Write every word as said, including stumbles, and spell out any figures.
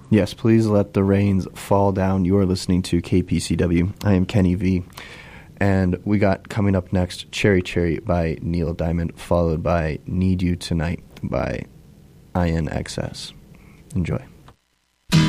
Yes, please let the rains fall down. You are listening to K P C W. I am Kenny V. And we got coming up next Cherry Cherry by Neil Diamond, followed by Need You Tonight by I N X S. Enjoy.